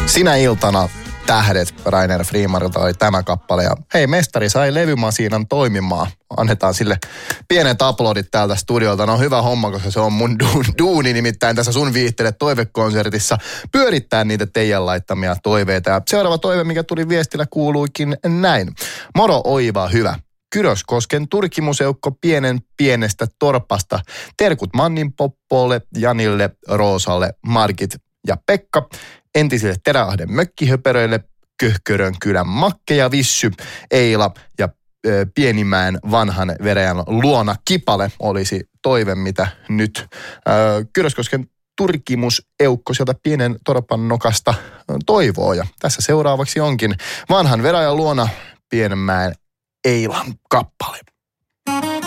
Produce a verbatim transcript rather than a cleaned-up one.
Sinä iltana tähdet Rainer Freemarilta oli tämä kappale. Ja hei, mestari sai levymasiinan toimimaan. Annetaan sille pienet aplodit täältä studiolta. No hyvä homma, koska se on mun du- duuni nimittäin tässä sun viihtelet toivekonsertissa. Pyörittää niitä teidän laittamia toiveita. Ja seuraava toive, mikä tuli viestillä, kuuluikin näin. Moro Oiva, hyvä. Kyröskosken turkimuseukko pienen pienestä torpasta. Terkut Mannin Poppolle, Janille, Roosalle, Margit ja Pekka. Entisille Teräahden mökkihöperöille, Köhkörön kylän Makke ja Vissy, Eila ja ö, Pienimäen vanhan veräjän luona Kipale olisi toive, mitä nyt ö, Kyröskosken turkimuseukko sieltä pienen torpan nokasta toivoo. Ja tässä seuraavaksi onkin vanhan veräjän luona Pienimäen Eilan kappale.